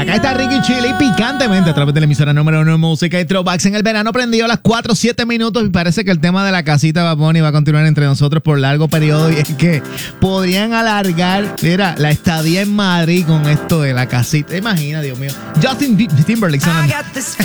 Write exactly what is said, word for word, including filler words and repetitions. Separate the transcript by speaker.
Speaker 1: Acá está Ricky Chili picantemente a través de la emisora número uno de música y throwbacks en el verano prendido a las cuatro siete minutos y parece que el tema de la casita de Bad Bunny va a continuar entre nosotros por largo periodo y es que podrían alargar, mira, la estadía en Madrid con esto de la casita. Imagina, Dios mío. Justin Timberlake sonando.